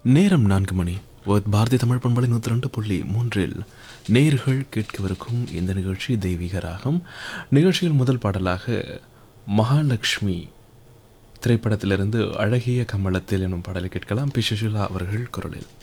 நேரம் 4 மணி. பாரதிய தமிழ் பண்பலை 102.3 நேர்கள் கேட்கவிருக்கும் இந்த நிகழ்ச்சி தெய்வீக ராகம். நிகழ்ச்சியில் முதல் பாடலாக மகாலட்சுமி திரைப்படத்திலிருந்து அழகிய கமலத்தில் எனும் பாடலை கேட்கலாம். பி சுஷிலா அவர்கள் குரலில்.